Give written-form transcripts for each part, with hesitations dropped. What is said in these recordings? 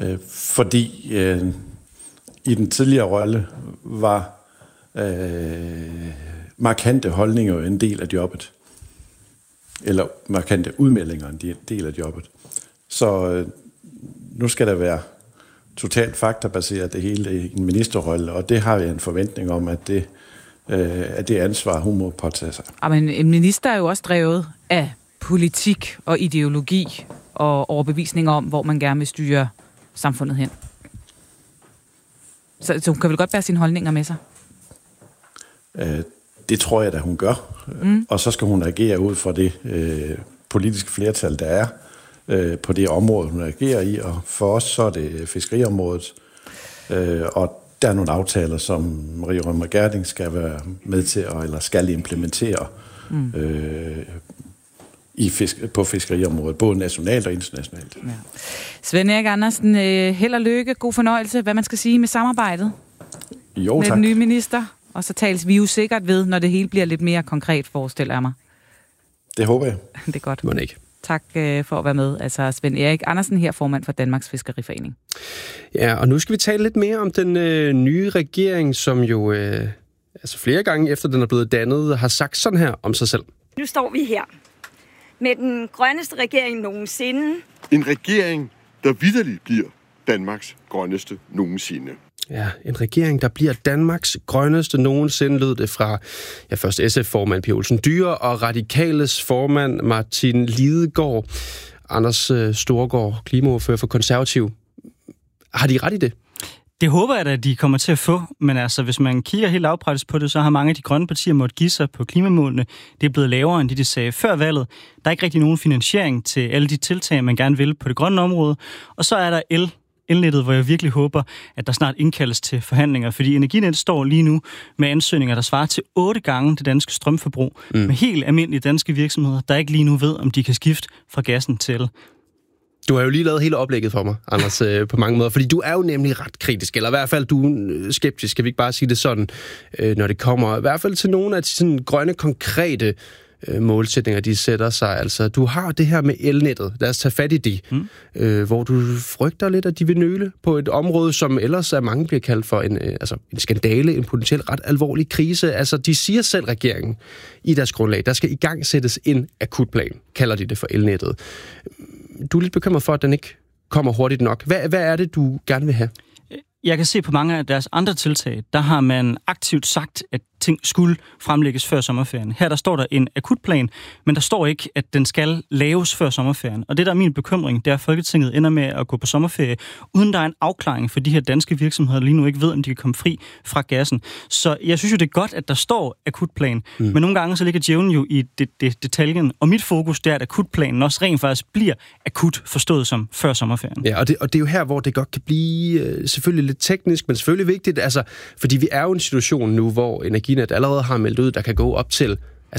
Fordi i den tidligere rolle var markante holdninger en del af jobbet. Eller markante udmeldinger en del af jobbet. Så nu skal der være totalt faktabaseret det hele i en ministerrolle, og det har jeg en forventning om, at det ansvar, hun må påtage sig. Men en minister er jo også drevet af politik og ideologi og overbevisning om, hvor man gerne vil styre samfundet hen. Så hun kan vel godt bære sine holdninger med sig? Det tror jeg da, hun gør. Og så skal hun agere ud fra det politiske flertal, der er på det område, hun agerer i. Og for os, så er det fiskeriområdet. Og der er nogle aftaler, som Marie Rømer Gerding skal være med til, eller skal implementere på fiskeriområdet, både nationalt og internationalt. Ja. Svend Erik Andersen, held og lykke, god fornøjelse, hvad man skal sige med samarbejdet jo, med tak. Den nye minister. Og så tales vi jo sikkert ved, når det hele bliver lidt mere konkret, forestiller jeg mig. Det håber jeg. Det er godt. Må ikke. Tak for at være med. Altså Svend Erik Andersen her, formand for Danmarks Fiskeriforening. Ja, og nu skal vi tale lidt mere om den nye regering, som jo flere gange efter den er blevet dannet, har sagt sådan her om sig selv. Nu står vi her med den grønneste regering nogensinde. En regering, der vitterligt bliver Danmarks grønneste nogensinde. Ja, en regering, der bliver Danmarks grønneste nogensinde, lød det fra først SF-formand Pia Olsen Dyre og Radikales formand Martin Lidegaard. Anders Storgård, klimaordfører for Konservativ. Har de ret i det? Det håber jeg da, at de kommer til at få, men altså, hvis man kigger helt lavpraktisk på det, så har mange af de grønne partier måttet give sig på klimamålene. Det er blevet lavere, end de sagde før valget. Der er ikke rigtig nogen finansiering til alle de tiltag, man gerne vil på det grønne område. Og så er der elnettet, hvor jeg virkelig håber, at der snart indkaldes til forhandlinger, fordi Energinet står lige nu med ansøgninger, der svarer til 8 gange det danske strømforbrug, med helt almindelige danske virksomheder, der ikke lige nu ved, om de kan skifte fra gassen til el. Du har jo lige lavet hele oplægget for mig, Anders, på mange måder, fordi du er jo nemlig ret kritisk, eller i hvert fald du er skeptisk, kan vi ikke bare sige det sådan, når det kommer i hvert fald til nogle af de sådan grønne, konkrete målsætninger, de sætter sig. Altså, du har det her med elnettet. Lad os tage fat i det. Hvor du frygter lidt, at de vil nøle på et område, som ellers af mange bliver kaldt for en skandale, en potentielt ret alvorlig krise. Altså, de siger selv, regeringen, i deres grundlag, der skal i gang sættes en akutplan, kalder de det for elnettet. Du er lidt bekymret for, at den ikke kommer hurtigt nok. Hvad er det, du gerne vil have? Jeg kan se på mange af deres andre tiltag, der har man aktivt sagt, at ting skulle fremlægges før sommerferien. Her der står der en akutplan, men der står ikke, at den skal laves før sommerferien. Og det, der er min bekymring, det er, at Folketinget ender med at gå på sommerferie, uden der er en afklaring for de her danske virksomheder, der lige nu ikke ved, om de kan komme fri fra gassen. Så jeg synes jo, det er godt, at der står akutplan, men nogle gange så ligger djævlen jo i detaljen. Og mit fokus, det er, at akutplanen også rent faktisk bliver akut forstået som før sommerferien. Ja, og det er jo her, hvor det godt kan blive selvfølgelig lidt teknisk, men selvfølgelig vigtigt, altså, fordi vi er jo i en situation nu, hvor Energinet allerede har meldt ud, der kan gå op til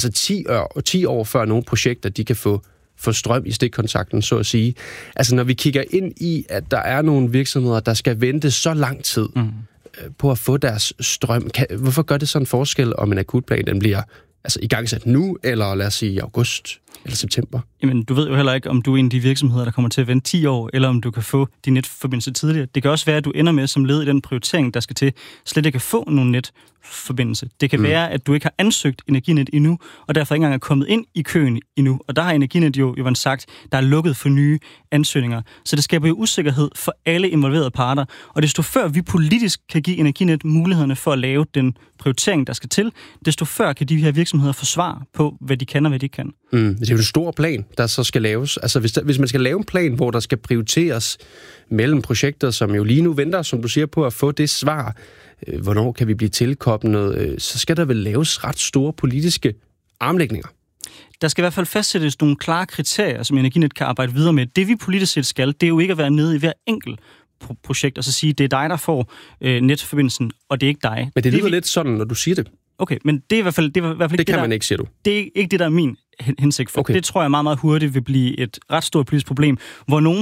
10 år før nogle projekter, de kan få strøm i stikkontakten, så at sige. Altså, når vi kigger ind i, at der er nogle virksomheder, der skal vente så lang tid på at få deres strøm, hvorfor gør det så en forskel, om en akutplan den bliver igangsat nu, eller lad os sige i august eller september? Jamen, du ved jo heller ikke, om du er en af de virksomheder, der kommer til at vente 10 år, eller om du kan få din netforbindelse tidligere. Det kan også være, at du ender med, som led i den prioritering, der skal til, slet ikke at få nogen netforbindelse. Det kan være, at du ikke har ansøgt Energinet endnu, og derfor ikke engang er kommet ind i køen endnu. Og der har Energinet jo sagt, der er lukket for nye ansøgninger. Så det skaber jo usikkerhed for alle involverede parter. Og desto før vi politisk kan give Energinet mulighederne for at lave den prioritering, der skal til, desto før kan de her virksomheder få svar på, hvad de kan og hvad de kan. Det er jo en stor plan, der så skal laves. Altså hvis man skal lave en plan, hvor der skal prioriteres mellem projekter, som jo lige nu venter, som du siger, på at få det svar, hvornår kan vi blive tilkoblet, så skal der vel laves ret store politiske armlægninger. Der skal i hvert fald fastsættes nogle klare kriterier, som Energinet kan arbejde videre med. Det vi politisk set skal, det er jo ikke at være nede i hver enkelt projekt, og så sige, det er dig, der får netforbindelsen, og det er ikke dig. Men det lyder lidt sådan, når du siger det. Okay, men det er i hvert fald ikke det kan man ikke, siger du. Det er ikke det, der er min hensigt for. Okay. Det tror jeg meget, meget hurtigt vil blive et ret stort politisk problem, hvor nogle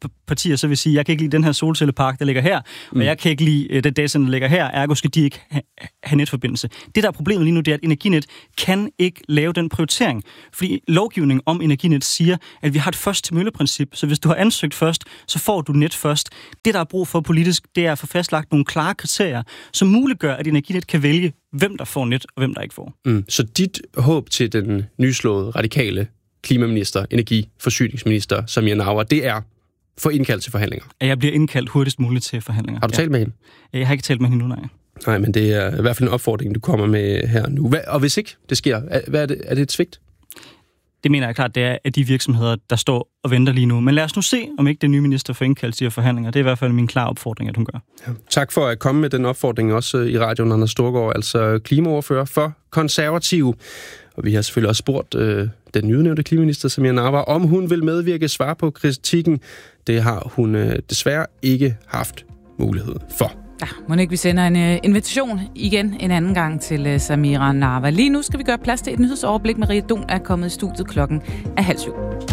partier så vil sige, jeg kan ikke lide den her solcellepark, der ligger her, og jeg kan ikke lide det datacenter, der ligger her, ergo skal de ikke have netforbindelse. Det, der er problemet lige nu, det er, at Energinet kan ikke lave den prioritering, fordi lovgivningen om Energinet siger, at vi har et først-til-mølle-princip, så hvis du har ansøgt først, så får du net først. Det, der er brug for politisk, det er at få fastlagt nogle klare kriterier, som muliggør, at Energinet kan vælge, hvem der får net, og hvem der ikke får. Så dit håb til den nyslåede radikale klimaminister, energiforsyningsminister, Samira Nawa, det er for indkaldt til forhandlinger? Jeg bliver indkaldt hurtigst muligt til forhandlinger. Har du talt med hende? Jeg har ikke talt med hende nu, nej. Nej, men det er i hvert fald en opfordring, du kommer med her nu. Og hvis ikke det sker, er det et svigt? Det mener jeg klart, det er af de virksomheder, der står og venter lige nu. Men lad os nu se, om ikke den nye minister får indkaldt til forhandlinger. Det er i hvert fald min klare opfordring, at hun gør. Ja. Tak for at komme med den opfordring også i radioen, Anders Storgård, altså klimaordfører for Konservative. Og vi har selvfølgelig også spurgt den nyudnævnte klimaminister, Samira Nawa, om hun vil medvirke svare på kritikken. Det har hun desværre ikke haft mulighed for. Ja, må ikke vi sender en invitation igen en anden gang til Samira Nawa. Lige nu skal vi gøre plads til et nyhedsoverblik. Maria Don er kommet i studiet, klokken er 6:30.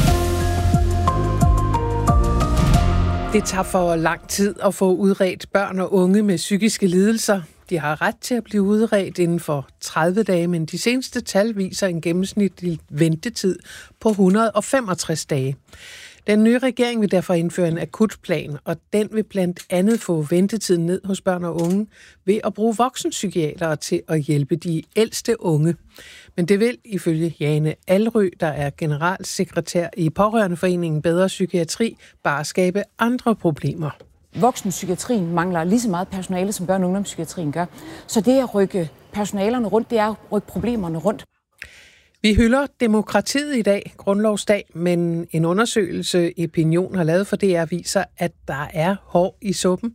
Det tager for lang tid at få udredt børn og unge med psykiske lidelser. De har ret til at blive udredt inden for 30 dage, men de seneste tal viser en gennemsnitlig ventetid på 165 dage. Den nye regering vil derfor indføre en akutplan, og den vil blandt andet få ventetiden ned hos børn og unge ved at bruge voksenpsykiatere til at hjælpe de ældste unge. Men det vil ifølge Jane Alrø, der er generalsekretær i Pårørendeforeningen Bedre Psykiatri, bare skabe andre problemer. Voksenpsykiatrien mangler lige så meget personale, som børne- og ungdomspsykiatrien gør. Så det at rykke personalerne rundt, det er at rykke problemerne rundt. Vi hylder demokratiet i dag, grundlovsdag, men en undersøgelse, Opinion har lavet for DR, viser, at der er hår i suppen.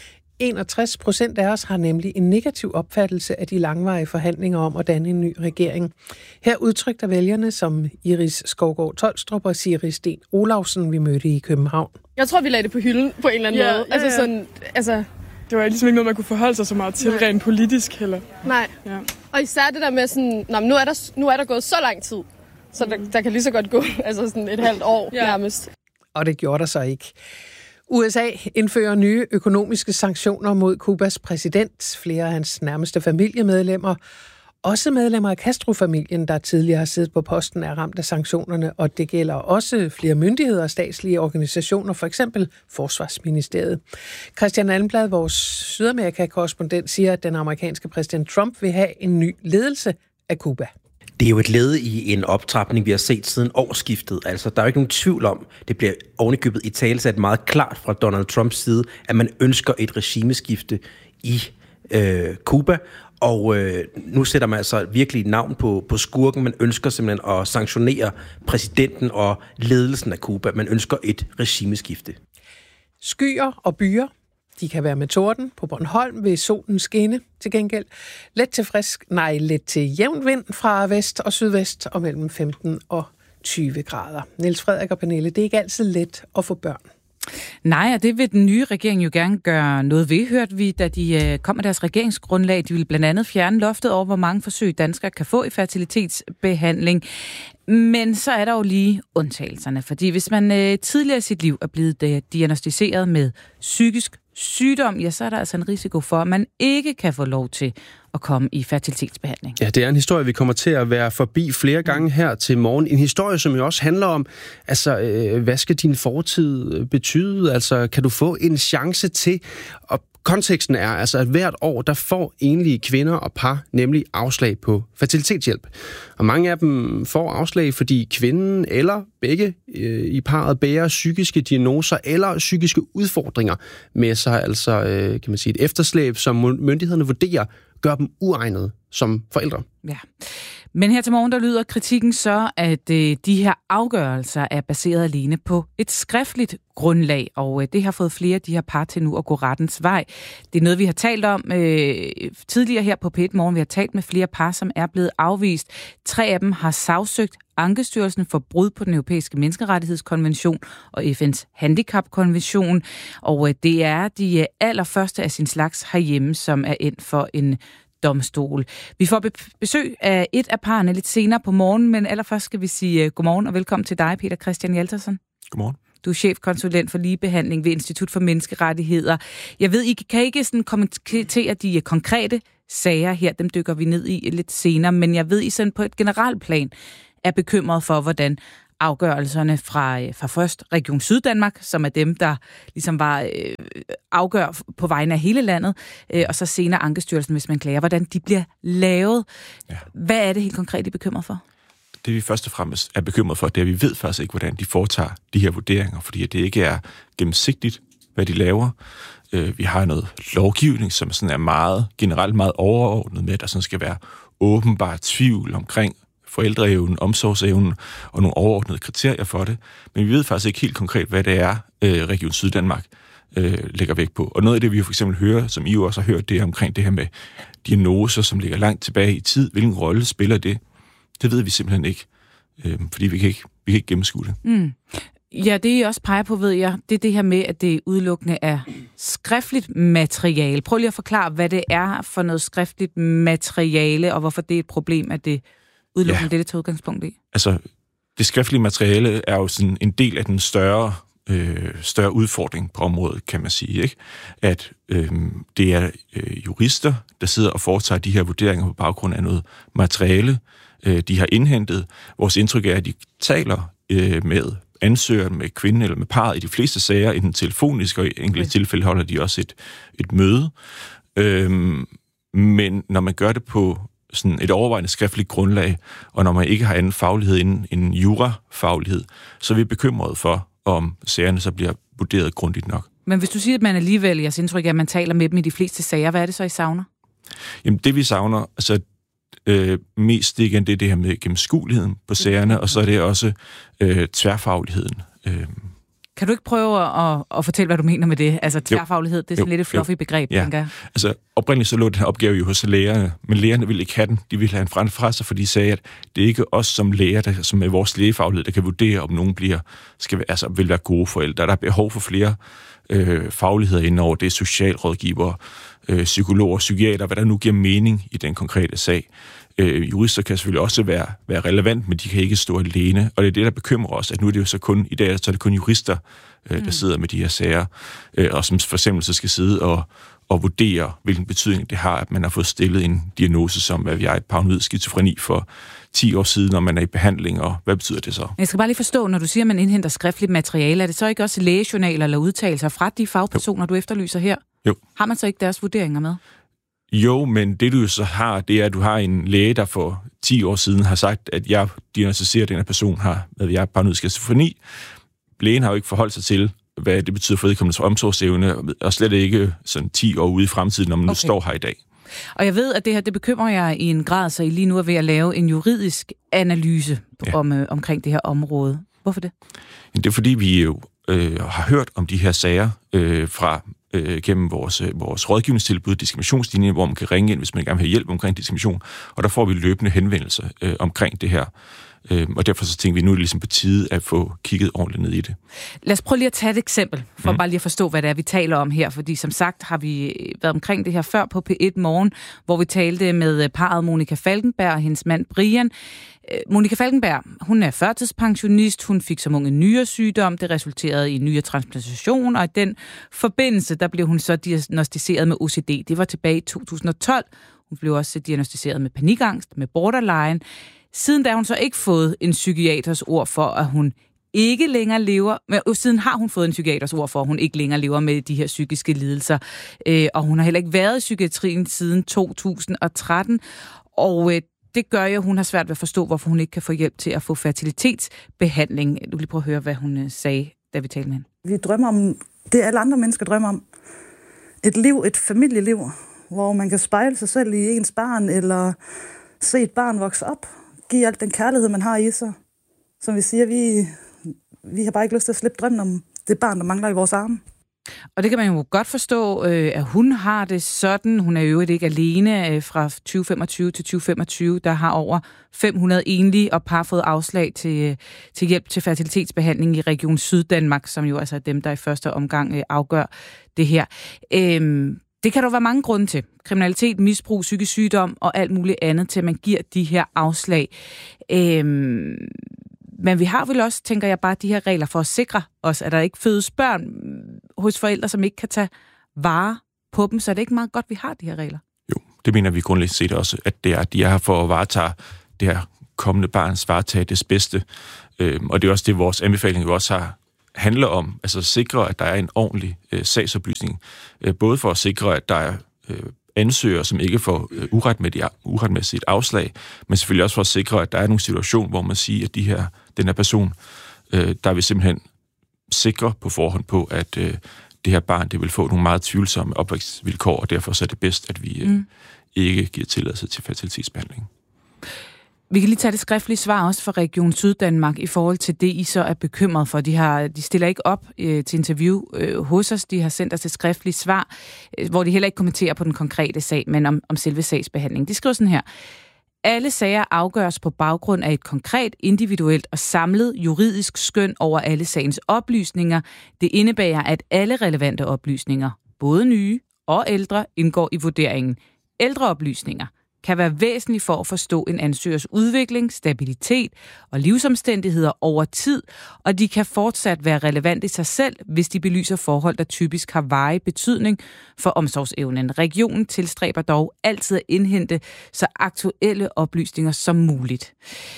61% af os har nemlig en negativ opfattelse af de langvarige forhandlinger om at danne en ny regering. Her udtrykte vælgerne som Iris Skovgaard Tolstrup og Siri Sten Olausen, vi mødte i København. Jeg tror, vi lagde det på hylden på en eller anden måde. Det var ligesom ikke noget, man kunne forholde sig så meget til, rent politisk heller. Nej. Ja. Og især det der med sådan, nu er der gået så lang tid, så der kan lige så godt gå sådan et halvt år nærmest. Og det gjorde der så ikke. USA indfører nye økonomiske sanktioner mod Kubas præsident. Flere af hans nærmeste familiemedlemmer, også medlemmer af Castro-familien, der tidligere har siddet på posten, er ramt af sanktionerne, og det gælder også flere myndigheder og statslige organisationer, for eksempel Forsvarsministeriet. Christian Almblad, vores Sydamerika-korrespondent, siger, at den amerikanske præsident Trump vil have en ny ledelse af Cuba. Det er jo et led i en optrapning, vi har set siden årsskiftet. Altså, der er jo ikke nogen tvivl om, det bliver ovenikøbet i talesat meget klart fra Donald Trumps side, at man ønsker et regimeskifte i Cuba. Og nu sætter man altså virkelig navn på skurken. Man ønsker simpelthen at sanktionere præsidenten og ledelsen af Cuba. Man ønsker et regimeskifte. Skyer og byer. De kan være med torden. På Bornholm vil solen skinne til gengæld. Let til jævn vind fra vest og sydvest og mellem 15 og 20 grader. Niels Frederik og Pernille, det er ikke altid let at få børn. Nej, og det vil den nye regering jo gerne gøre noget ved, hørte vi, da de kom med deres regeringsgrundlag. De vil blandt andet fjerne loftet over, hvor mange forsøg danskere kan få i fertilitetsbehandling. Men så er der jo lige undtagelserne, fordi hvis man tidligere i sit liv er blevet diagnosticeret med psykisk sygdom, ja, så er der altså en risiko for, at man ikke kan få lov til at komme i fertilitetsbehandling. Ja, det er en historie, vi kommer til at være forbi flere gange her til morgen. En historie, som jo også handler om, hvad skal din fortid betyde? Altså, kan du få en chance til at... Konteksten er altså, at hvert år, der får enlige kvinder og par nemlig afslag på fertilitetshjælp. Og mange af dem får afslag, fordi kvinden eller begge i parret bærer psykiske diagnoser eller psykiske udfordringer med sig. Altså, kan man sige, et efterslæb, som myndighederne vurderer, gør dem uegnede som forældre. Ja. Men her til morgen, der lyder kritikken så, at de her afgørelser er baseret alene på et skriftligt grundlag, og det har fået flere af de her par til nu at gå rettens vej. Det er noget, vi har talt om tidligere her på P1 Morgen. Vi har talt med flere par, som er blevet afvist. 3 af dem har sagsøgt Ankestyrelsen for brud på den europæiske menneskerettighedskonvention og FN's handicapkonvention, og det er de allerførste af sin slags herhjemme, som er endt for en domstol. Vi får besøg af et af parrene lidt senere på morgen, men allerførst skal vi sige godmorgen og velkommen til dig, Peter Christian Hjaltason. Godmorgen. Du er chefkonsulent for ligebehandling ved Institut for Menneskerettigheder. Jeg ved, I kan ikke sådan kommentere de konkrete sager her, dem dykker vi ned i lidt senere, men jeg ved, I sådan på et generelt plan er bekymret for, hvordan afgørelserne fra først Region Syddanmark, som er dem, der ligesom var afgør på vegne af hele landet, og så senere Ankestyrelsen, hvis man klager, hvordan de bliver lavet. Ja. Hvad er det helt konkret, I er bekymret for? Det vi først og fremmest er bekymret for, det er, at vi ved faktisk ikke, hvordan de foretager de her vurderinger, fordi det ikke er gennemsigtigt, hvad de laver. Vi har noget lovgivning, som sådan er meget generelt meget overordnet med, at der sådan skal være åbenbar tvivl omkring forældreevnen, omsorgsevnen og nogle overordnede kriterier for det. Men vi ved faktisk ikke helt konkret, hvad det er, Region Syddanmark lægger vægt på. Og noget af det, vi for eksempel hører, som I jo også har hørt, det er omkring det her med diagnoser, som ligger langt tilbage i tid. Hvilken rolle spiller det? Det ved vi simpelthen ikke, fordi vi kan ikke gennemskue det. Mm. Ja, det I også peger på, ved jeg, det er det her med, at det udelukkende er skriftligt materiale. Prøv lige at forklare, hvad det er for noget skriftligt materiale, og hvorfor det er et problem, at det udelukkende det tager udgangspunkt i. Altså, det skriftlige materiale er jo sådan en del af den større udfordring på området, kan man sige, ikke? At det er jurister, der sidder og foretager de her vurderinger på baggrund af noget materiale, de har indhentet. Vores indtryk er, at de taler med ansøgeren, med kvinden eller med parret i de fleste sager, enten telefonisk, og i enkelte tilfælde holder de også et møde. Men når man gør det på sådan et overvejende skriftligt grundlag, og når man ikke har anden faglighed end jurafaglighed, så er vi bekymret for, om sagerne så bliver vurderet grundigt nok. Men hvis du siger, at man alligevel, jeres indtryk er, at man taler med dem i de fleste sager, hvad er det så, I savner? Jamen det vi savner, altså mest igen, det er det her med gennemskueligheden på sagerne, og så er det også tværfagligheden. Kan du ikke prøve at fortælle, hvad du mener med det? Altså tværfaglighed, det er sådan lidt et fluffy begreb, tænker jeg. Altså oprindeligt så lå den her opgave jo hos lægerne, men lægerne ville ikke have den. De ville have en fra sig, fordi de sagde, at det er ikke os som læger, som er vores lægefaglighed, der kan vurdere, om nogen vil være gode forældre. Der er behov for flere fagligheder indover. Det er socialrådgivere, psykologer, psykiater, hvad der nu giver mening i den konkrete sag. Jurister kan selvfølgelig også være relevant, men de kan ikke stå alene. Og det er det, der bekymrer os, at nu er det jo så kun, i dag så er det kun jurister, der sidder med de her sager, og som for eksempel så skal sidde og vurdere, hvilken betydning det har, at man har fået stillet en diagnose som, hvad vi er, et paranoid skizofreni for 10 år siden, når man er i behandling, og hvad betyder det så? Jeg skal bare lige forstå, når du siger, at man indhenter skriftligt materiale, er det så ikke også lægejournaler eller udtalelser fra de fagpersoner, du efterlyser her? Jo. Har man så ikke deres vurderinger med? Jo, men det du så har, det er, at du har en læge, der for 10 år siden har sagt, at jeg diagnostiserer, at den her person har, hvad vi er, paranoid skizofreni. Lægen har jo ikke forholdt sig til, hvad det betyder for vedkommendes omsorgsevne, og slet ikke sådan 10 år ude i fremtiden, når man nu står her i dag. Og jeg ved, at det her, det bekymrer jeg i en grad, så I lige nu er ved at lave en juridisk analyse omkring det her område. Hvorfor det? Det er fordi, vi jo har hørt om de her sager fra gennem vores rådgivningstilbud, diskriminationslinje, hvor man kan ringe ind, hvis man gerne vil have hjælp omkring diskrimination, og der får vi løbende henvendelser omkring det her. Og derfor så tænker vi, nu er det ligesom på tide at få kigget ordentligt ned i det. Lad os prøve lige at tage et eksempel, for bare lige at forstå, hvad det er, vi taler om her. Fordi som sagt har vi været omkring det her før på P1 Morgen, hvor vi talte med parret Monika Falkenberg og hendes mand Brian. Monika Falkenberg, hun er førtidspensionist, hun fik som ung en nyresygdom, det resulterede i en nyretransplantation, og i den forbindelse, der blev hun så diagnosticeret med OCD. Det var tilbage i 2012. Hun blev også diagnosticeret med panikangst, med borderline. Siden da har hun så ikke fået en psykiaters ord for, at hun ikke længere lever, men siden har hun fået en psykiaters ord for, at hun ikke længere lever med de her psykiske lidelser. Og hun har heller ikke været i psykiatrien siden 2013, og det gør jo, at hun har svært ved at forstå, hvorfor hun ikke kan få hjælp til at få fertilitetsbehandling. Du vil lige prøve at høre, hvad hun sagde, da vi talte med hende. Vi drømmer om det, alle andre mennesker drømmer om. Et liv, et familieliv, hvor man kan spejle sig selv i ens barn, eller se et barn vokse op. Give alt den kærlighed, man har i sig. Som vi siger, vi har bare ikke lyst til at slippe drømmen om det barn, der mangler i vores arme. Og det kan man jo godt forstå, at hun har det sådan. Hun er jo ikke alene fra 2025 til 2025. Der har over 500 enlige og par fået afslag til hjælp til fertilitetsbehandling i Region Syddanmark, som jo altså er dem, der i første omgang afgør det her. Det kan der være mange grunde til. Kriminalitet, misbrug, psykisk sygdom og alt muligt andet til, at man giver de her afslag. Men vi har vel også, tænker jeg bare, de her regler for at sikre os, at der ikke fødes børn hos forældre, som ikke kan tage vare på dem. Så er det ikke meget godt, vi har de her regler? Jo, det mener vi grundlæggende set også, at de er her for at varetage det her kommende barns varetage det bedste. Og det er også det, vores anbefaling jo også handler om, altså sikre, at der er en ordentlig sagsoplysning. Både for at sikre, at der er ansøgere, som ikke får uretmæssigt afslag, men selvfølgelig også for at sikre, at der er nogle situationer, hvor man siger, at den her person, der vil simpelthen sikre på forhånd på, at det her barn, det vil få nogle meget tvivlsomme opvækstvilkår, og derfor så er det bedst, at vi ikke giver tilladelse til fertilitetsbehandling. Vi kan lige tage det skriftlige svar også fra Region Syddanmark i forhold til det, I så er bekymret for. De stiller ikke op til interview hos os. De har sendt os et skriftligt svar, hvor de heller ikke kommenterer på den konkrete sag, men om selve sagsbehandlingen. De skriver sådan her: alle sager afgøres på baggrund af et konkret, individuelt og samlet juridisk skøn over alle sagens oplysninger. Det indebærer, at alle relevante oplysninger, både nye og ældre, indgår i vurderingen. Ældre oplysninger kan være væsentlige for at forstå en ansøgers udvikling, stabilitet og livsomstændigheder over tid, og de kan fortsat være relevante i sig selv, hvis de belyser forhold, der typisk har varig betydning for omsorgsevnen. Regionen tilstræber dog altid at indhente så aktuelle oplysninger som muligt.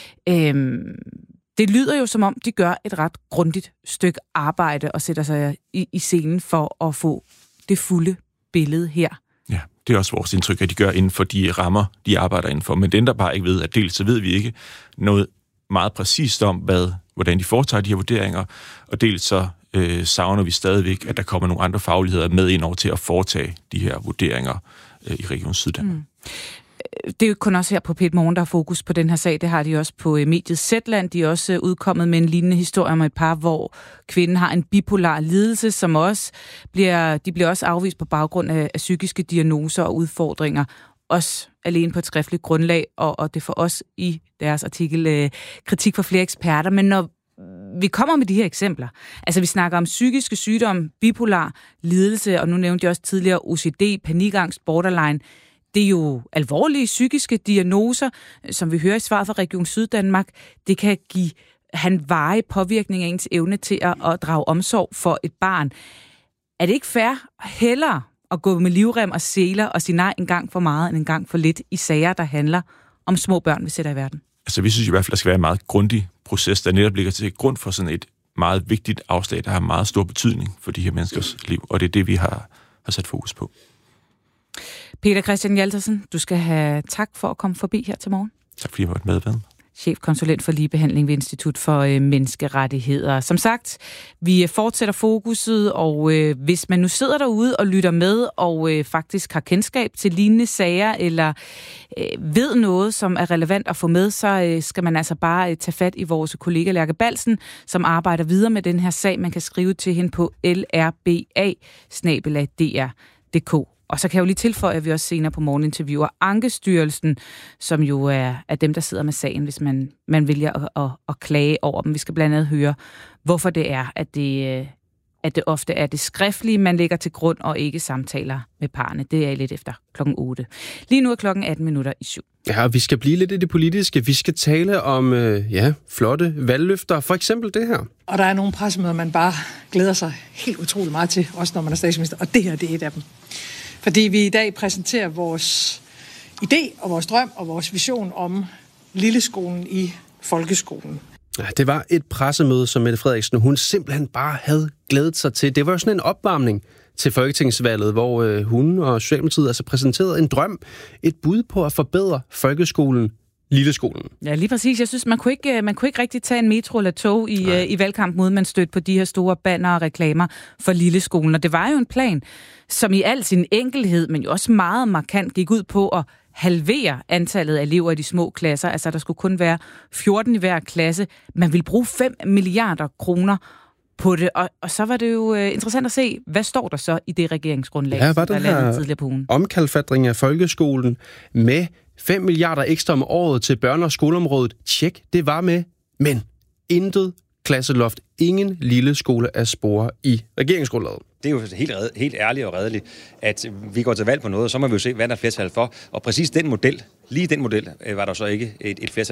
Det lyder jo som om, de gør et ret grundigt stykke arbejde og sætter sig i scenen for at få det fulde billede her. Ja, det er også vores indtryk, at de gør inden for de rammer, de arbejder inden for. Men den, der bare ikke ved, at dels så ved vi ikke noget meget præcist om, hvordan de foretager de her vurderinger, og dels så savner vi stadigvæk, at der kommer nogle andre fagligheder med ind over til at foretage de her vurderinger i Region Syddanmark. Det er jo kun også her på P1 Morgen, der har fokus på den her sag. Det har de også på mediet Zetland. De er også udkommet med en lignende historie om et par, hvor kvinden har en bipolar lidelse, som også bliver også afvist på baggrund af psykiske diagnoser og udfordringer. Også alene på et skriftligt grundlag, og det får også i deres artikel kritik fra flere eksperter. Men når vi kommer med de her eksempler, altså vi snakker om psykiske sygdomme, bipolar lidelse, og nu nævnte jeg også tidligere OCD, panikangst, borderline. Det er jo alvorlige psykiske diagnoser, som vi hører i svaret fra Region Syddanmark. Det kan give varig påvirkning af ens evne til at drage omsorg for et barn. Er det ikke fair hellere at gå med livrem og seler og sige nej en gang for meget end en gang for lidt i sager, der handler om små børn, vi sætter i verden? Altså vi synes i hvert fald, der skal være en meget grundig proces, der netop ligger til grund for sådan et meget vigtigt afslag, der har meget stor betydning for de her menneskers liv, og det er det, vi har sat fokus på. Peter Christian Hjaltersen, du skal have tak for at komme forbi her til morgen. Tak fordi jeg var med. Chefkonsulent for ligebehandling ved Institut for Menneskerettigheder. Som sagt, vi fortsætter fokuset, og hvis man nu sidder derude og lytter med, og faktisk har kendskab til lignende sager, eller ved noget, som er relevant at få med, så skal man altså bare tage fat i vores kollega Lærke Balsen, som arbejder videre med den her sag. Man kan skrive til hende på lrba@dr.dk. Og så kan jeg jo lige tilføje, at vi også senere på morgen interviewer Ankestyrelsen, som jo er dem, der sidder med sagen, hvis man vælger at klage over dem. Vi skal blandt andet høre, hvorfor det er, at det ofte er det skriftlige, man lægger til grund, og ikke samtaler med parerne. Det er lidt efter 8:00. Lige nu er 7:18. Ja, vi skal blive lidt i det politiske. Vi skal tale om flotte valgløfter. For eksempel det her. Og der er nogle pressemøder, man bare glæder sig helt utrolig meget til, også når man er statsminister. Og det her, det er et af dem. Fordi vi i dag præsenterer vores idé og vores drøm og vores vision om lilleskolen i folkeskolen. Ja, det var et pressemøde, som Mette Frederiksen, hun simpelthen bare havde glædet sig til. Det var jo sådan en opvarmning til folketingsvalget, hvor hun og Socialdemokratiet altså præsenterede en drøm, et bud på at forbedre folkeskolen, lilleskolen. Ja, lige præcis. Jeg synes, man kunne ikke rigtig tage en metro eller tog i valgkampen, uden man stødte på de her store banner og reklamer for lilleskolen. Og det var jo en plan, som i al sin enkelhed, men jo også meget markant, gik ud på at halvere antallet af elever i de små klasser. Altså, der skulle kun være 14 i hver klasse. Man ville bruge 5 milliarder kroner på det, og så var det jo interessant at se, hvad står der så i det regeringsgrundlag, der landede tidligere på ugen. Omkalfatring af folkeskolen med 5 milliarder ekstra om året til børne- og skoleområdet. Tjek, det var med, men intet klasseloft, ingen lille skole af spore i regeringsgrundlaget. Det er jo helt ærligt og redeligt, at vi går til valg på noget, så må vi jo se, hvad der er flertal for. Og præcis den model, var der så ikke et flertal for.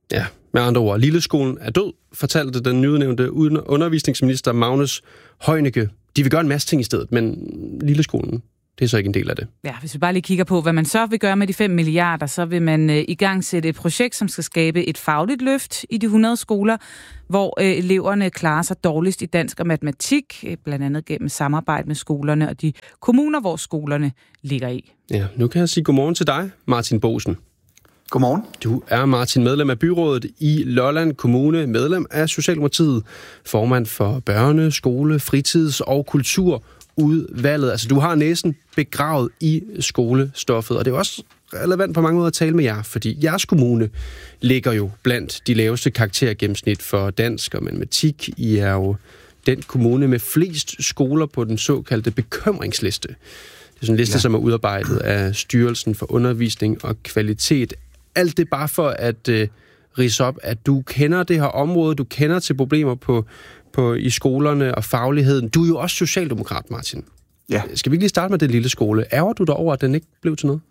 Ja, med andre ord, Lilleskolen er død, fortalte den nyudnævnte undervisningsminister Magnus Heunicke. De vil gøre en masse ting i stedet, men Lilleskolen, det er så ikke en del af det. Ja, hvis vi bare lige kigger på, hvad man så vil gøre med de 5 milliarder, så vil man i gang sætte et projekt, som skal skabe et fagligt løft i de 100 skoler, hvor eleverne klarer sig dårligst i dansk og matematik, blandt andet gennem samarbejde med skolerne og de kommuner, hvor skolerne ligger i. Ja, nu kan jeg sige godmorgen til dig, Martin Boesen. Godmorgen. Du er, Martin, medlem af byrådet i Lolland Kommune, medlem af Socialdemokratiet, formand for børne-, skole-, fritids- og kulturudvalget. Altså, du har næsen begravet i skolestoffet, og det er også relevant på mange måder at tale med jer, fordi jeres kommune ligger jo blandt de laveste karaktergennemsnit for dansk og matematik. I er jo den kommune med flest skoler på den såkaldte bekymringsliste. Det er sådan en liste, som er udarbejdet af Styrelsen for Undervisning og Kvalitet. Alt det bare for at ridse op, at du kender det her område, du kender til problemer i skolerne og fagligheden. Du er jo også socialdemokrat, Martin. Ja. Skal vi ikke lige starte med den lille skole? Ærger du dig over, at den ikke blev til noget?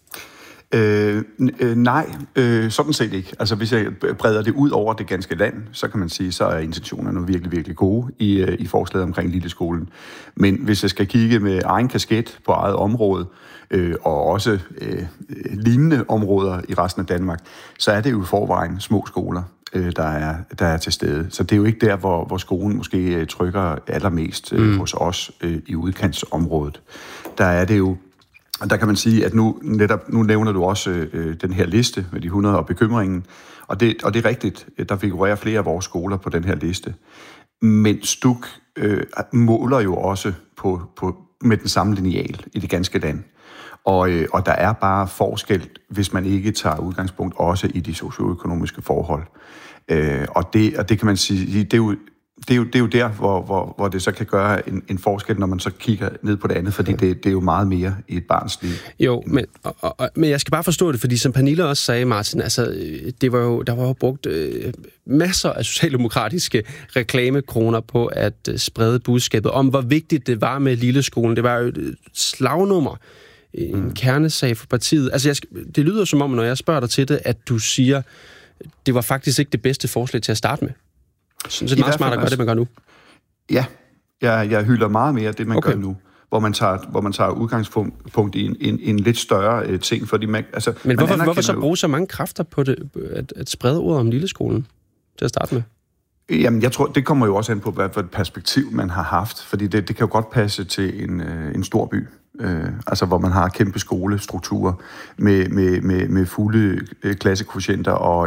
Nej, sådan set ikke. Altså, hvis jeg breder det ud over det ganske land, så kan man sige, så er intentionerne virkelig, virkelig gode i forslaget omkring Lilleskolen. Men hvis jeg skal kigge med egen kasket på eget område, og også lignende områder i resten af Danmark, så er det jo i forvejen små skoler, der er til stede. Så det er jo ikke der, hvor skolen måske trykker allermest hos os i udkantsområdet. Der er det jo. Og der kan man sige, at nu nævner du også den her liste med de 100 og bekymringen. Og det er rigtigt, der figurerer flere af vores skoler på den her liste. Men STUK måler jo også med den samme lineal i det ganske land. Og der er bare forskel, hvis man ikke tager udgangspunkt også i de socioøkonomiske forhold. Og det kan man sige, det er jo der, hvor det så kan gøre en forskel, når man så kigger ned på det andet, fordi det er jo meget mere i et barns liv. Jo, men jeg skal bare forstå det, fordi som Pernille også sagde, Martin, altså, der var jo brugt masser af socialdemokratiske reklamekroner på at sprede budskabet om, hvor vigtigt det var med Lilleskolen. Det var jo et slagnummer, en kernesag for partiet. Altså, det lyder som om, når jeg spørger dig til det, at du siger, det var faktisk ikke det bedste forslag til at starte med. Så det er meget smart at gøre det, man gør nu. Ja, jeg hylder meget mere det, man gør nu, hvor man tager udgangspunkt i en lidt større ting. Fordi men hvorfor så bruge så mange kræfter på det, at sprede ordet om Lilleskolen til at starte med? Jamen, jeg tror, det kommer jo også an på, hvad for et perspektiv man har haft. Fordi det kan jo godt passe til en stor by. Altså hvor man har kæmpe skolestrukturer med fulde klassekvotienter og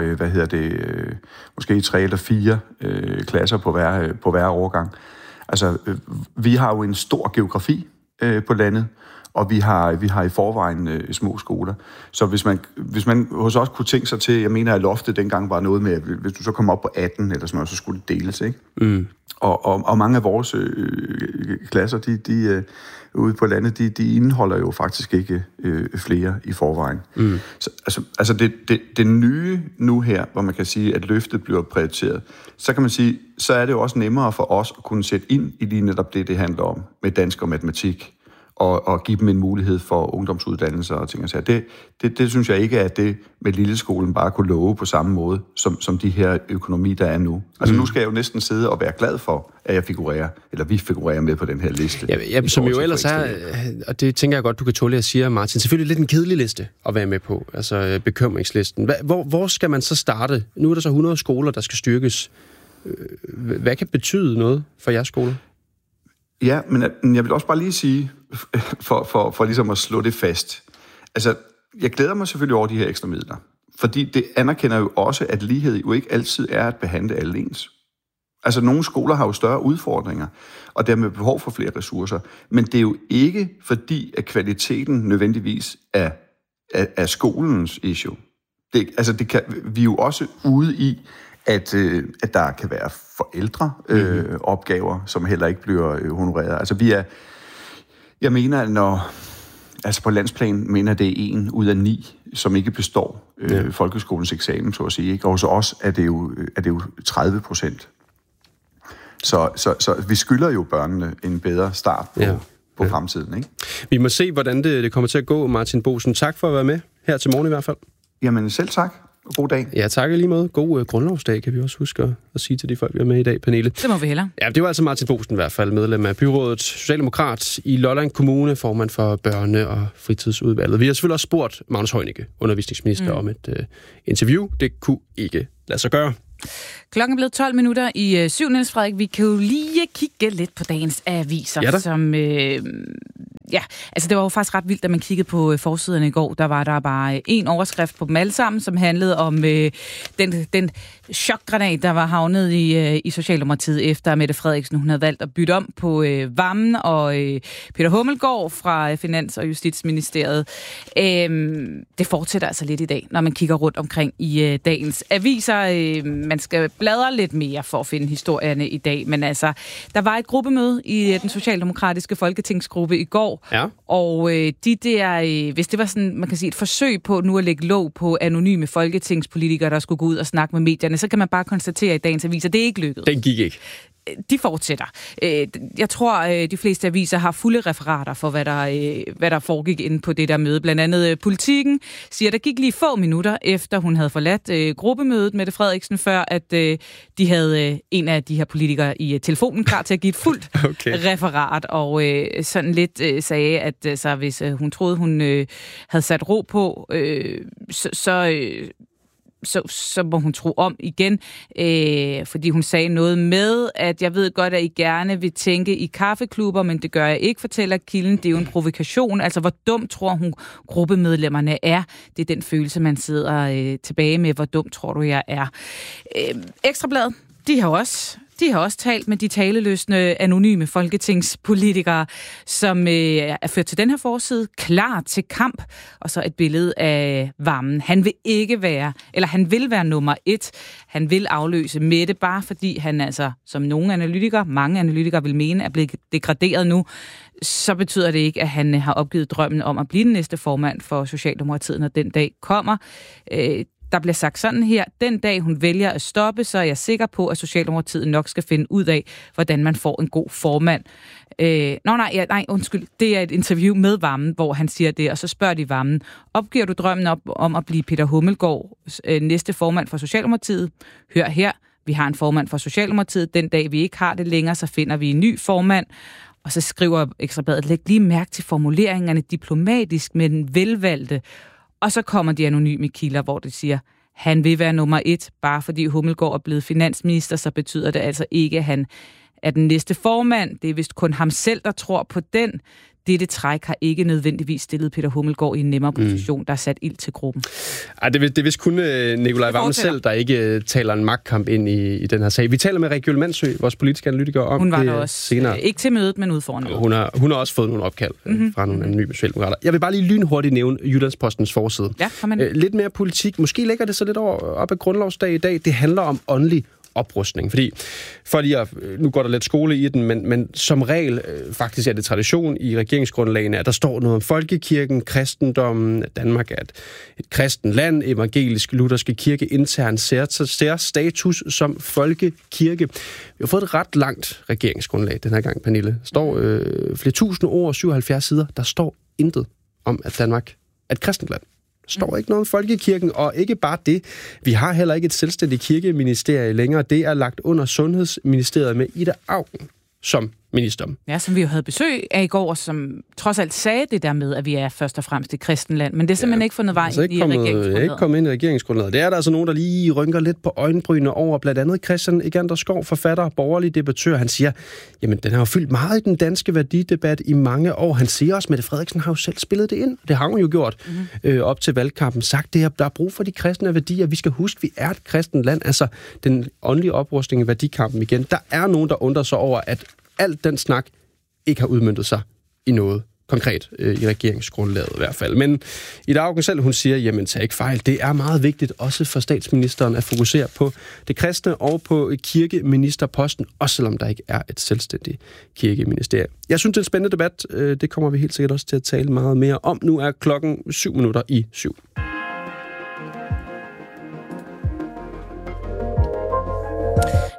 måske 3 eller 4 klasser på hver årgang. Altså vi har jo en stor geografi på landet, og vi har i forvejen små skoler. Så hvis man hos os kunne tænke sig til, jeg mener at loftet dengang var noget med, at hvis du så kom op på 18 eller sådan noget, så skulle det deles, ikke? Mm. Og mange af vores klasser, de ude på landet, de indeholder jo faktisk ikke flere i forvejen. Mm. Så, altså det nye nu her, hvor man kan sige, at løftet bliver prioriteret, så kan man sige, så er det jo også nemmere for os at kunne sætte ind i lige netop det handler om, med dansk og matematik, og give dem en mulighed for ungdomsuddannelser og ting og sager. Det synes jeg ikke er det med Lilleskolen bare kunne love på samme måde, som de her økonomi, der er nu. Altså nu skal jeg jo næsten sidde og være glad for, at vi figurerer med på den her liste. Ja, som jo ellers er, og det tænker jeg godt, du kan tåle at sige, Martin, selvfølgelig lidt en kedelig liste at være med på, altså bekymringslisten. Hvor skal man så starte? Nu er der så 100 skoler, der skal styrkes. Hvad kan betyde noget for jeres skoler? Ja, men jeg vil også bare lige sige, for ligesom at slå det fast. Altså, jeg glæder mig selvfølgelig over de her ekstra midler, fordi det anerkender jo også, at lighed jo ikke altid er at behandle alle ens. Altså, nogle skoler har jo større udfordringer, og dermed behov for flere ressourcer, men det er jo ikke fordi, at kvaliteten nødvendigvis er skolens issue. Vi er jo også ude i, at der kan være forældreopgaver, som heller ikke bliver honoreret. Altså jeg mener, at på landsplan mener det er 1 ud af 9, som ikke består folkeskolens eksamen, så at sige. Ikke? Og hos os er det jo 30%. Så vi skylder jo børnene en bedre start på fremtiden. Ikke? Vi må se, hvordan det kommer til at gå, Martin Boesen. Tak for at være med her til morgen i hvert fald. Jamen selv tak. God dag. Ja, tak lige måde. God grundlovsdag, kan vi også huske at sige til de folk, vi er med i dag, Pernille. Det må vi hellere. Ja, det var altså Martin Boesen i hvert fald, medlem af byrådet, socialdemokrat i Lolland Kommune, formand for børne- og fritidsudvalget. Vi har selvfølgelig også spurgt Magnus Heunicke, undervisningsminister, om et interview. Det kunne ikke lade sig gøre. Klokken er blevet 12 minutter i 7, Niels Frederik. Vi kan jo lige kigge lidt på dagens aviser, som... altså det var jo faktisk ret vildt, da man kiggede på forsiderne i går. Der var der bare en overskrift på dem alle sammen, som handlede om den chokgranat, der var havnet i Socialdemokratiet, efter Mette Frederiksen, hun havde valgt at bytte om på Wammen og Peter Hummelgaard fra Finans- og Justitsministeriet. Det fortsætter altså lidt i dag, når man kigger rundt omkring i dagens aviser. Man skal bladre lidt mere for at finde historierne i dag, men altså, der var et gruppemøde i den socialdemokratiske folketingsgruppe i går, og de der, hvis det var sådan, man kan sige, et forsøg på nu at lægge låg på anonyme folketingspolitikere, der skulle gå ud og snakke med medierne, så kan man bare konstatere i dagens aviser, det er ikke lykkedes. Den gik ikke. De fortsætter. Jeg tror, de fleste aviser har fulde referater for, hvad der foregik inde på det der møde. Blandt andet Politikken siger, der gik lige få minutter efter hun havde forladt gruppemødet Mette Frederiksen, før at de havde en af de her politikere i telefonen klar til at give et fuldt referat, og sådan lidt sagde, at så hvis hun troede, hun havde sat ro på, så må hun tro om igen, fordi hun sagde noget med, at jeg ved godt, at I gerne vil tænke i kaffeklubber, men det gør jeg ikke, fortæller kilden. Det er jo en provokation. Altså, hvor dum tror hun, gruppemedlemmerne er? Det er den følelse, man sidder tilbage med. Hvor dum tror du, jeg er? Ekstrabladet, de har også talt med de taleløsne anonyme folketingspolitikere, som er ført til den her forside, klar til kamp, og så et billede af Wammen. Han vil være nummer 1. Han vil afløse Mette, bare fordi han altså, som mange analytikere vil mene, er blevet degraderet nu. Så betyder det ikke, at han har opgivet drømmen om at blive den næste formand for Socialdemokratiet, når den dag kommer. Der bliver sagt sådan her: den dag hun vælger at stoppe, så er jeg sikker på, at Socialdemokratiet nok skal finde ud af, hvordan man får en god formand. Undskyld. Det er et interview med Wammen, hvor han siger det, og så spørger de Wammen: opgiver du drømmen om at blive Peter Hummelgaards næste formand for Socialdemokratiet? Hør her, vi har en formand for Socialdemokratiet. Den dag vi ikke har det længere, så finder vi en ny formand. Og så skriver Ekstrabladet: læg lige mærke til formuleringerne, diplomatisk, med den velvalgte. Og så kommer de anonyme kilder, hvor det siger, han vil være nummer 1, bare fordi Hummelgaard er blevet finansminister, så betyder det altså ikke, at han er den næste formand. Det er vist kun ham selv, der tror på den. Dette træk har ikke nødvendigvis stillet Peter Hummelgaard i en nemmere position, der er sat ild til gruppen. Det er vist kun Nikolaj Wammen selv, der ikke taler en magtkamp ind i den her sag. Vi taler med Region Mandsø, vores politiske analytiker, om hun var det der også senere. Ikke til mødet, men ude foran mødet. Hun har også fået nogle opkald fra nogle anonyme socialdemokrater. Jeg vil bare lige lynhurtigt nævne Jyllandspostens forside. Ja, lidt mere politik. Måske lægger det så lidt op ad grundlovsdag i dag. Det handler om åndelig oprustning. Nu går der lidt skole i den, men som regel faktisk er det tradition i regeringsgrundlagene, at der står noget om folkekirken, kristendommen, at Danmark er et kristen land, evangelisk-lutherske kirke intern særstatus som folkekirke. Vi har fået et ret langt regeringsgrundlag den her gang, Pernille. Der står flere tusind ord, 77 sider. Der står intet om, at Danmark er et kristent land. Der står ikke noget om folkekirken, og ikke bare det. Vi har heller ikke et selvstændigt kirkeministerie længere. Det er lagt under Sundhedsministeriet med Ida Auken som minister. Ja, som vi jo havde besøg af i går, som trods alt sagde det der med, at vi er først og fremmest et kristenland, men det er simpelthen ikke fundet vej ind i regeringsgrundlaget. Det er ikke kommet ind i regeringsgrundlaget. Det er der altså nogen, der lige rynker lidt på øjenbrynene over, blandt andet Christian Egander Skov, forfatter, borgerlig debattør. Han siger, jamen den har jo fyldt meget i den danske værdidebat i mange år. Han siger også, at Mette Frederiksen har jo selv spillet det ind. Det har hun jo gjort op til valgkampen. Sagt det her, der er brug for de kristne værdier. Vi skal huske, vi er et kristent land. Altså den åndelige oprustning i værdikampen igen. Der er nogen, der undrer sig over, at alt den snak ikke har udmøntet sig i noget konkret i regeringsgrundlaget i hvert fald. Men Ida Auken selv, hun siger, jamen tag ikke fejl, det er meget vigtigt også for statsministeren at fokusere på det kristne og på kirkeministerposten, også selvom der ikke er et selvstændigt kirkeministerie. Jeg synes, det er en spændende debat. Det kommer vi helt sikkert også til at tale meget mere om. Nu er klokken 7:07.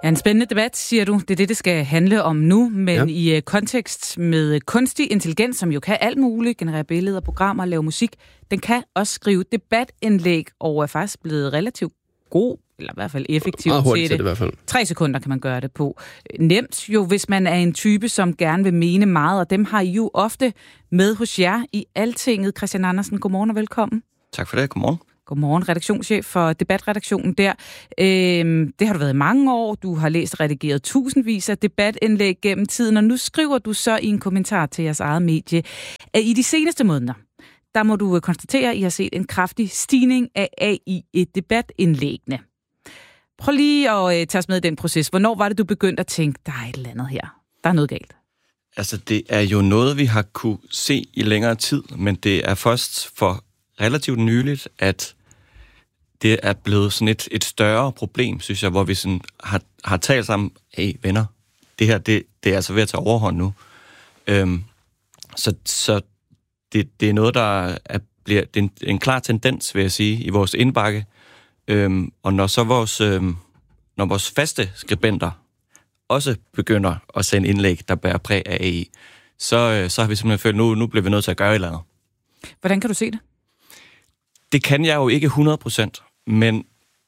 Ja, en spændende debat, siger du. Det er det skal handle om nu, men i kontekst med kunstig intelligens, som jo kan alt muligt, generere billeder, programmer, lave musik, den kan også skrive debatindlæg, og er faktisk blevet relativt god, eller i hvert fald effektivt til det. I hvert fald. 3 sekunder kan man gøre det på. Nemt jo, hvis man er en type, som gerne vil mene meget, og dem har I jo ofte med hos jer i Altinget. Christian Andersen, godmorgen og velkommen. Tak for det, godmorgen. Godmorgen, redaktionschef for debatredaktionen der. Det har du været i mange år. Du har læst og redigeret tusindvis af debatindlæg gennem tiden, og nu skriver du så i en kommentar til jeres eget medie, at i de seneste måneder, der må du konstatere, at I har set en kraftig stigning af AI i debatindlæggene. Prøv lige at tage os med i den proces. Hvornår var det, du begyndte at tænke, der er et eller andet her? Der er noget galt. Altså, det er jo noget, vi har kunne se i længere tid, men det er først for relativt nyligt, at det er blevet sådan et større problem, synes jeg, hvor vi sådan har talt sammen, hey venner, det her, det er altså ved at tage overhånd nu. Så det er noget, der bliver en klar tendens, vil jeg sige, i vores indbakke. Og når så vores faste skribenter også begynder at sende indlæg, der bærer præg af AI, så har vi simpelthen følt, nu bliver vi nødt til at gøre et eller andet. Hvordan kan du se det? Det kan jeg jo ikke 100%, men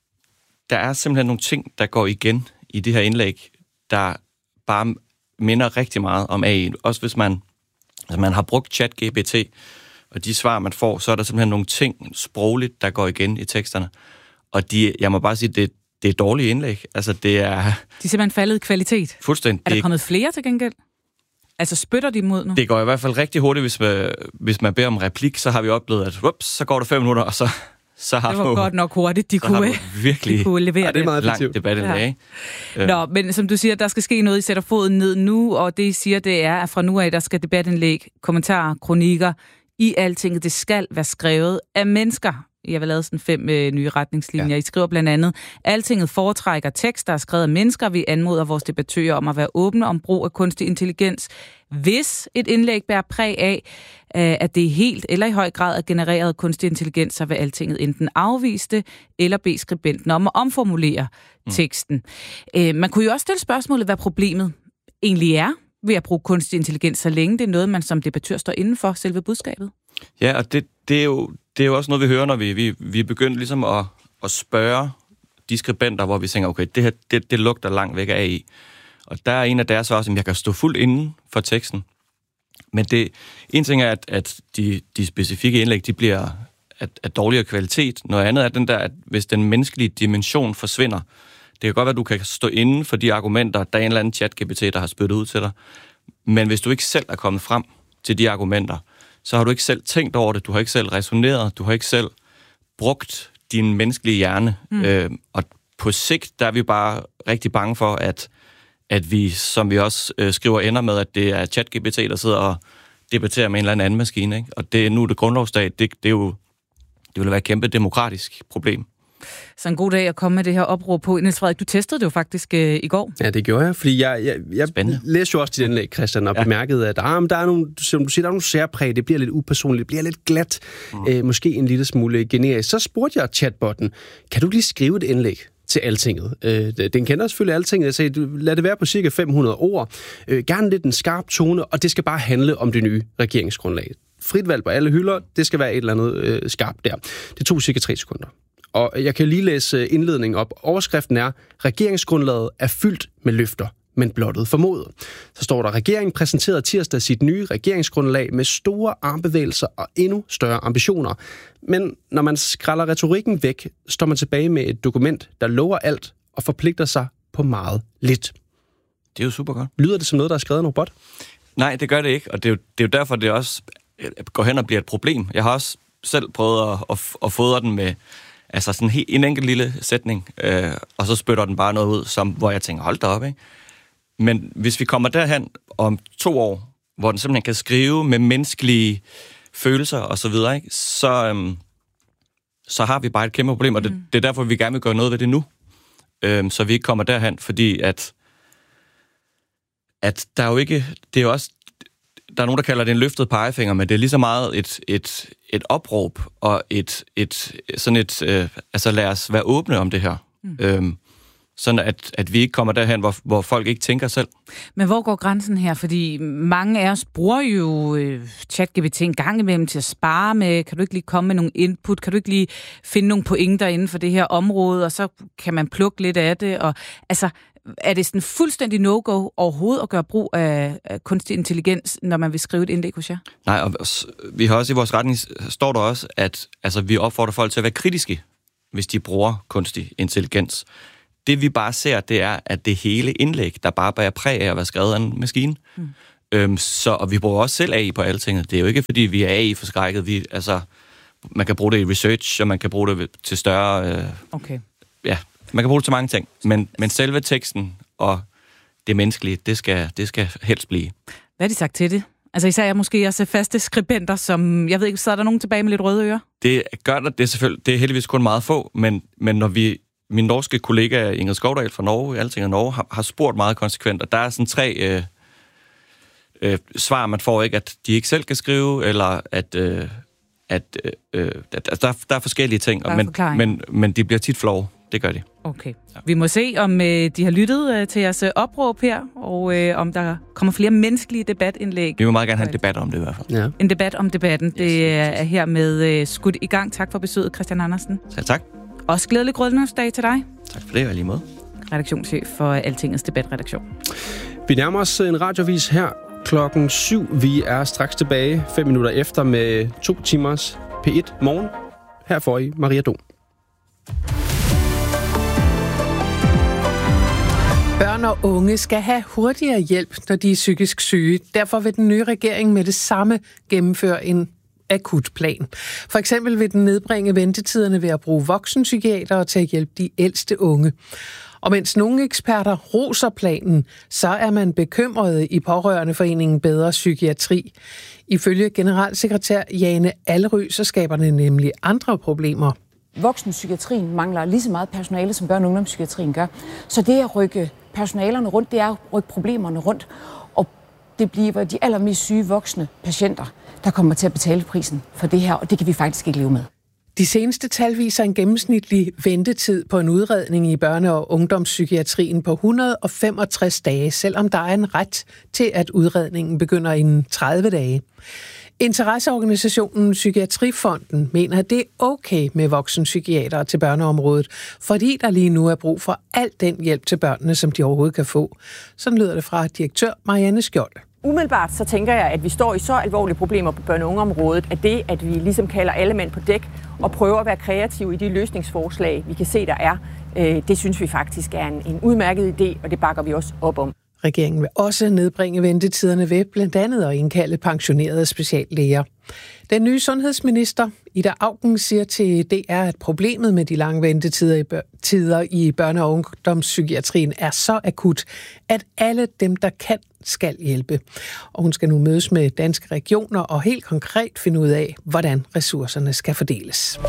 der er simpelthen nogle ting, der går igen i det her indlæg, der bare minder rigtig meget om AI. Også hvis man har brugt ChatGPT, og de svar, man får, så er der simpelthen nogle ting sprogligt, der går igen i teksterne. Og jeg må bare sige, det er dårlige indlæg. Altså, det er... De er simpelthen faldet i kvalitet. Fuldstændig. Er der kommet flere til gengæld? Altså, spytter de imod nu? Det går i hvert fald rigtig hurtigt, hvis man beder om replik, så har vi oplevet, at så går der 5 minutter, og så har det var godt nok hurtigt, de kunne levere det er meget langt debatindlæg. Ja. Nå, men som du siger, der skal ske noget, I sætter foden ned nu, og det I siger, det er, at fra nu af, der skal debatindlæg, kommentarer, kronikker i Altinget, det skal være skrevet af mennesker. I har lavet sådan 5 nye retningslinjer. Ja. I skriver blandt andet, Altinget foretrækker tekster, der er skrevet af mennesker. Vi anmoder vores debattører om at være åbne om brug af kunstig intelligens. Hvis et indlæg bærer præg af, at det er helt eller i høj grad er genereret kunstig intelligens, så vil Altinget enten afvise det, eller bede skribenten om at omformulere teksten. Man kunne jo også stille spørgsmålet, hvad problemet egentlig er ved at bruge kunstig intelligens, så længe det er noget, man som debattør står inden for selve budskabet. Ja, og det er jo også noget, vi hører, når vi begynder ligesom at spørge de skribenter, hvor vi tænker, okay, det her, det lugter langt væk af AI. Og der er en af deres også, at jeg kan stå fuldt inden for teksten. Men en ting er, at de specifikke indlæg, de bliver af dårligere kvalitet. Noget andet er den der, at hvis den menneskelige dimension forsvinder, det kan godt være, at du kan stå inden for de argumenter, der er en eller anden ChatGPT, der har spyttet ud til dig. Men hvis du ikke selv er kommet frem til de argumenter, så har du ikke selv tænkt over det, du har ikke selv resoneret, du har ikke selv brugt din menneskelige hjerne. Og på sigt, der er vi bare rigtig bange for, at vi, som vi også skriver, ender med, at det er ChatGPT, der sidder og debatterer med en eller anden maskine. Ikke? Og nu er det grundlovsdag, det vil være et kæmpe demokratisk problem. Så en god dag at komme med det her opråb på. Niels Frederik, du testede det jo faktisk i går. Ja, det gjorde jeg, fordi jeg læste jo også dit indlæg, Christian, og bemærkede, at der er nogle, som du siger, der er nogle særpræg, det bliver lidt upersonligt, det bliver lidt glat, måske en lille smule generisk. Så spurgte jeg chatbotten, kan du lige skrive et indlæg til Altinget? Den kender selvfølgelig Altinget. Jeg sagde, lad det være på cirka 500 ord. Gerne lidt en skarp tone, og det skal bare handle om det nye regeringsgrundlag. Frit valg på alle hylder, det skal være et eller andet skarpt der. Det tog cirka 3 sekunder. Og jeg kan lige læse indledningen op. Overskriften er, regeringsgrundlaget er fyldt med løfter, men blottet formodet. Så står der, regeringen præsenterede tirsdag sit nye regeringsgrundlag med store armbevægelser og endnu større ambitioner. Men når man skræller retorikken væk, står man tilbage med et dokument, der lover alt og forpligter sig på meget lidt. Det er jo super godt. Lyder det som noget, der er skrevet af en robot? Nej, det gør det ikke, og det er jo derfor, det også går hen og bliver et problem. Jeg har også selv prøvet at fodre den med altså sådan en enkelt lille sætning, og så spytter den bare noget ud, hvor jeg tænker, hold da op, ikke? Men hvis vi kommer derhen om 2 år, hvor den simpelthen kan skrive med menneskelige følelser og så videre, ikke? Så har vi bare et kæmpe problem, og det er derfor, vi gerne vil gøre noget ved det nu. Så vi ikke kommer derhen, fordi at der er jo ikke, det er jo også, der er nogen, der kalder det en løftet pegefinger, men det er lige så meget et opråb og altså lad os være åbne om det her. sådan at vi ikke kommer derhen, hvor folk ikke tænker selv. Men hvor går grænsen her? Fordi mange af os bruger jo ChatGPT en gang imellem til at spare med. Kan du ikke lige komme med nogle input? Kan du ikke lige finde nogle pointer inden for det her område? Og så kan man plukke lidt af det. Og, altså, er det sådan fuldstændig no-go overhovedet at gøre brug af kunstig intelligens, når man vil skrive et indlæg hos jer? Nej, og vi har også i vores retning, står der også, at vi opfordrer folk til at være kritiske, hvis de bruger kunstig intelligens. Det vi bare ser, det er, at det hele indlæg, der bare bærer præg af at være skrevet af en maskine. Og vi bruger også selv AI på altinget. Det er jo ikke, fordi vi er AI-forskrækket. Man kan bruge det i research, og man kan bruge det til større... Okay. Ja, man kan bruge det til mange ting. Men selve teksten og det menneskelige, det skal helst blive. Hvad har de sagt til det? Altså især måske også faste skribenter, som... Jeg ved ikke, så er der nogen tilbage med lidt røde ører? Det gør der, det er selvfølgelig... Det er heldigvis kun meget få, men når min norske kollega Ingrid Skovdal fra Norge, Altinget Norge, har spurgt meget konsekvent, og der er sådan 3 svar, man får, ikke, at de ikke selv kan skrive, eller at der er forskellige ting, men de bliver tit flove. Det gør de. Okay. Ja. Vi må se, om de har lyttet til jeres opråb her, og om der kommer flere menneskelige debatindlæg. Vi vil meget gerne have en debat om det i hvert fald. Ja. En debat om debatten. Det er hermed skudt i gang. Tak for besøget, Christian Andersen. Ja, tak. Også glædelig grundlovsdag til dig. Tak for det, og lige måde. Redaktionschef for Altingets debatredaktion. Vi nærmer os en radiovis her 7:00. Vi er straks tilbage 5 minutter efter med 2 timers P1 morgen. Her får I Maria Dom. Børn og unge skal have hurtigere hjælp, når de er psykisk syge. Derfor vil den nye regering med det samme gennemføre en akutplan. For eksempel vil den nedbringe ventetiderne ved at bruge voksenpsykiatere til at hjælpe de ældste unge. Og mens nogle eksperter roser planen, så er man bekymret i Pårørendeforeningen Bedre Psykiatri. Ifølge generalsekretær Jane Allerød, så skaber det nemlig andre problemer. Voksenpsykiatrien mangler lige så meget personale, som børne- og ungdomspsykiatrien gør. Så det at rykke personalerne rundt, det er at rykke problemerne rundt. Og det bliver de allermest syge voksne patienter, der kommer til at betale prisen for det her, og det kan vi faktisk ikke leve med. De seneste tal viser en gennemsnitlig ventetid på en udredning i børne- og ungdomspsykiatrien på 165 dage, selvom der er en ret til, at udredningen begynder inden 30 dage. Interesseorganisationen Psykiatrifonden mener, at det er okay med voksenpsykiatere til børneområdet, fordi der lige nu er brug for al den hjælp til børnene, som de overhovedet kan få. Sådan lyder det fra direktør Marianne Skjold. Umiddelbart så tænker jeg, at vi står i så alvorlige problemer på børne- og ungeområdet, at det, at vi ligesom kalder alle mænd på dæk og prøver at være kreative i de løsningsforslag, vi kan se, der er, det synes vi faktisk er en udmærket idé, og det bakker vi også op om. Regeringen vil også nedbringe ventetiderne ved blandt andet at indkalde pensionerede speciallæger. Den nye sundhedsminister, Ida Auken, siger til DR, at problemet med de lange ventetider i børne- og ungdomspsykiatrien er så akut, at alle dem, der kan, skal hjælpe. Og hun skal nu mødes med danske regioner og helt konkret finde ud af, hvordan ressourcerne skal fordeles.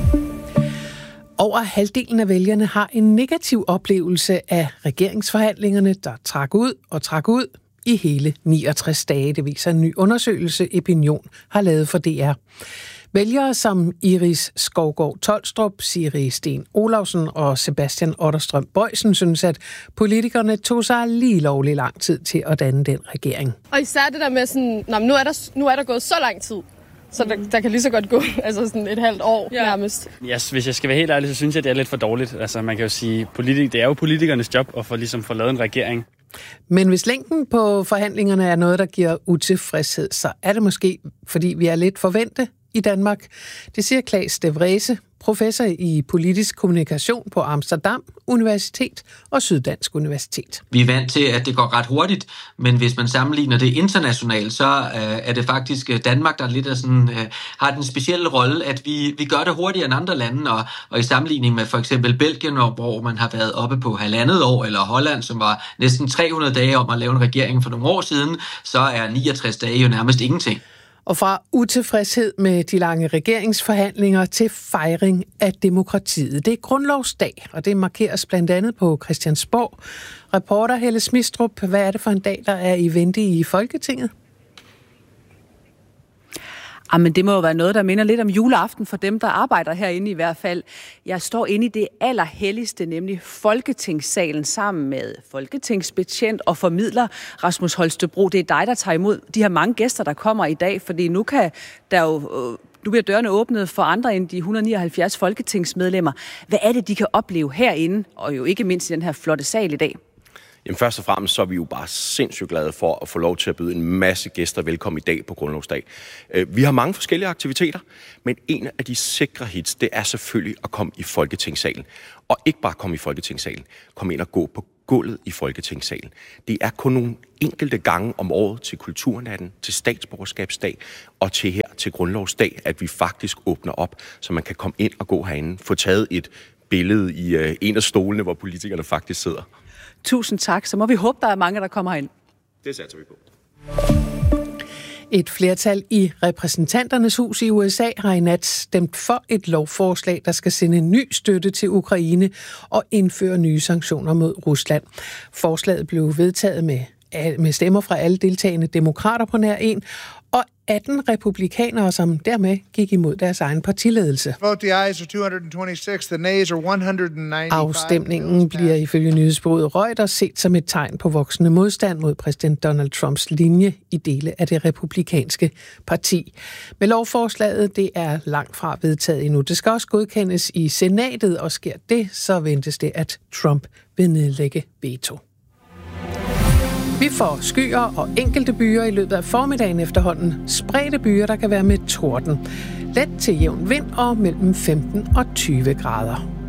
Over halvdelen af vælgerne har en negativ oplevelse af regeringsforhandlingerne, der trak ud i hele 69 dage. Det viser en ny undersøgelse, Opinion har lavet for DR. Vælgere som Iris Skovgaard Tolstrup, Siri Sten Olausen og Sebastian Otterstrøm Bøjsen synes, at politikerne tog sig lige lovlig lang tid til at danne den regering. Og især det der med sådan, nu er der gået så lang tid. Så der kan lige så godt gå sådan et halvt år nærmest. Yes, hvis jeg skal være helt ærlig, så synes jeg, det er lidt for dårligt. Altså man kan jo sige, det er jo politikernes job at få lavet en regering. Men hvis længden på forhandlingerne er noget, der giver utilfredshed, så er det måske, fordi vi er lidt forvente i Danmark. Det siger Claes de Vrese, professor i politisk kommunikation på Amsterdam Universitet og Syddansk Universitet. Vi er vant til, at det går ret hurtigt, men hvis man sammenligner det internationalt, så er det faktisk Danmark, der lidt har den specielle rolle, at vi gør det hurtigere end andre lande, og i sammenligning med for eksempel Belgien, hvor man har været oppe på 1,5 år, eller Holland, som var næsten 300 dage om at lave en regering for nogle år siden, så er 69 dage jo nærmest ingenting. Og fra utilfredshed med de lange regeringsforhandlinger til fejring af demokratiet. Det er grundlovsdag, og det markeres blandt andet på Christiansborg. Reporter Helle Smistrup, hvad er det for en dag, der er i vente i Folketinget? Men det må jo være noget, der minder lidt om juleaften for dem, der arbejder herinde i hvert fald. Jeg står inde i det allerhelligste, nemlig Folketingssalen, sammen med folketingsbetjent og formidler Rasmus Holstebro. Det er dig, der tager imod de her mange gæster, der kommer i dag, fordi nu bliver dørene åbnet for andre end de 179 folketingsmedlemmer. Hvad er det, de kan opleve herinde, og jo ikke mindst i den her flotte sal i dag? Jamen først og fremmest så er vi jo bare sindssygt glade for at få lov til at byde en masse gæster velkommen i dag på Grundlovsdag. Vi har mange forskellige aktiviteter, men en af de sikre hits, det er selvfølgelig at komme i Folketingssalen. Og ikke bare komme i Folketingssalen, komme ind og gå på gulvet i Folketingssalen. Det er kun nogle enkelte gange om året til Kulturnatten, til Statsborgerskabsdag og til Grundlovsdag, at vi faktisk åbner op, så man kan komme ind og gå herinde, få taget et billede i en af stolene, hvor politikerne faktisk sidder. Tusind tak. Så må vi håbe, der er mange, der kommer ind. Det satser vi på. Et flertal i repræsentanternes hus i USA har i nat stemt for et lovforslag, der skal sende ny støtte til Ukraine og indføre nye sanktioner mod Rusland. Forslaget blev vedtaget med stemmer fra alle deltagende demokrater på nær en, og 18 republikanere, som dermed gik imod deres egen partiledelse. Afstemningen bliver ifølge nyhedsbureauet Reuters set som et tegn på voksende modstand mod præsident Donald Trumps linje i dele af det republikanske parti. Med lovforslaget, det er langt fra vedtaget endnu. Det skal også godkendes i senatet, og sker det, så ventes det, at Trump vil nedlægge veto. Vi får skyer og enkelte byer i løbet af formiddagen efterhånden. Spredte byer, der kan være med torden. Let til jævn vind og mellem 15 og 20 grader.